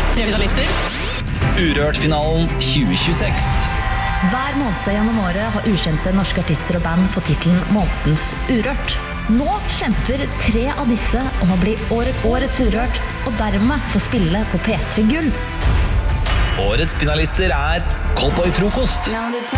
3 finalister. Urørt-finalen 2026. Hver måned gjennom året har ukjente norske artister og band fått titelen Månedens Urørt. Nå kjemper 3 av disse om å bli årets Urørt, og dermed få spille på P3 Gull. Årets finalister er Cowboy Frokost,